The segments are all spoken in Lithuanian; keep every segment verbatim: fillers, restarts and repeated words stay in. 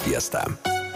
Fiesta.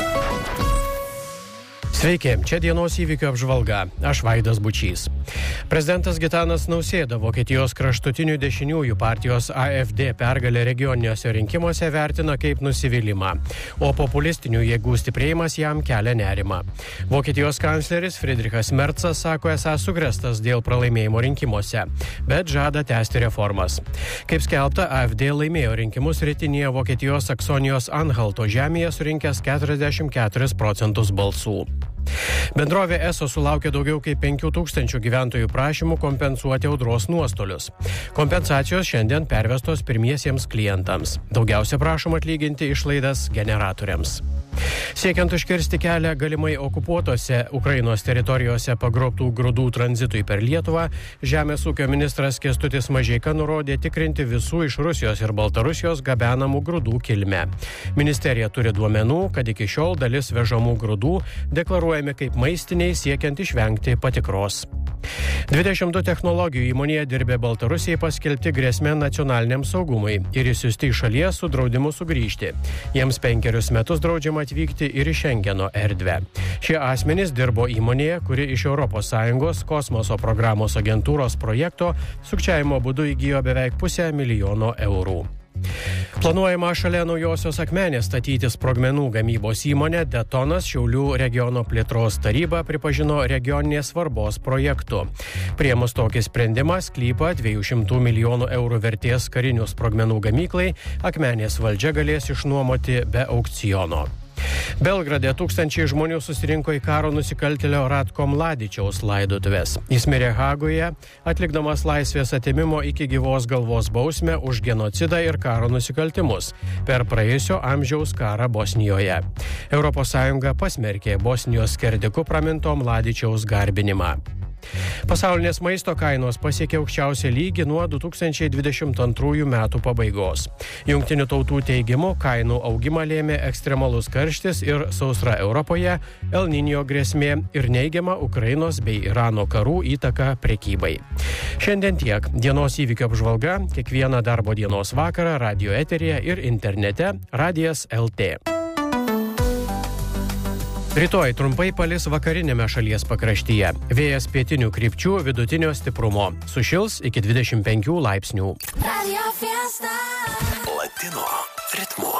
Sveiki, čia dienos įvykių apžvalga. Aš Vaidas Bučys. Prezidentas Gitanas Nausėda Vokietijos kraštutinių dešiniųjų partijos A F D pergalę regioniniuose rinkimuose vertina kaip nusivylimą, o populistinių jėgų stiprėjimas jam kelia nerimą. Vokietijos kancleris Friedrichas Merzas sako esąs sukrėstas dėl pralaimėjimo rinkimuose, bet žada tęsti reformas. Kaip skelbta, A F D laimėjo rinkimus rytinėje Vokietijos Saksonijos Anhalto žemėje, surinkęs keturiasdešimt keturis procentus balsų. Bendrovė Eso sulaukė daugiau kaip penkių tūkstančių gyventojų prašymų kompensuoti audros nuostolius. Kompensacijos šiandien pervestos pirmiesiems klientams. Daugiausia prašoma atlyginti išlaidas generatoriams. Siekiant užkirsti kelią galimai okupuotose Ukrainos teritorijose pagrobtų grūdų tranzitui per Lietuvą, Žemės ūkio ministras Kęstutis Mažeika nurodė tikrinti visų iš Rusijos ir Baltarusijos gabenamų grūdų kilmę. Ministerija turi duomenų, kad iki šiol dalis vežamų grūdų deklaruojami kaip maistiniai, siekiant išvengti patikros. dvidešimt du technologijų įmonėje dirbę Baltarusijai paskelbti grėsmė nacionaliniam saugumui ir išsiųsti iš šalies su draudimu sugrįžti. Jiems penkerius metus draudžiama atvykti ir į Šengeno erdvę. Šie asmenys dirbo įmonėje, kuri iš Europos Sąjungos kosmoso programos agentūros projekto sukčiavimo būdu įgijo beveik pusę milijono eurų. Planuojama šalia Naujosios Akmenės statyti sprogmenų gamybos įmonę Detonas Šiaulių regiono plėtros taryba pripažino regioninės svarbos projektu. Priėmus tokį sprendimą, sklypą dviejų šimtų milijonų eurų vertės karinių sprogmenų gamyklai Akmenės valdžia galės išnuomoti be aukciono. Belgrade tūkstančiai žmonių susirinko į karo nusikaltėlio Ratko Mladičiaus laidotuves. Jis mirė Hagoje, atlikdamas laisvės atėmimo iki gyvos galvos bausmę už genocidą ir karo nusikaltimus per praėjusio amžiaus karą Bosnijoje. Europos Sąjunga pasmerkė Bosnijos skerdikų praminto Mladičiaus garbinimą. Pasaulinės maisto kainos pasiekė aukščiausią lygį nuo du tūkstančiai dvidešimt antrųjų metų pabaigos. Jungtinių tautų teigimu, kainų augimą lėmė ekstremalus karštis ir sausra Europoje, El Niño grėsmė ir neigiama Ukrainos bei Irano karų įtaka prekybai. Šiandien tiek. Dienos įvykių apžvalga kiekvieną darbo dienos vakarą radio eteryje ir internete Radijas L T. Rytoj trumpai palis vakarinėme šalies pakraštyje. Vėjas pietinių krypčių vidutinio stiprumo. Sušils iki dvidešimt penkių laipsnių. Latino ritmu.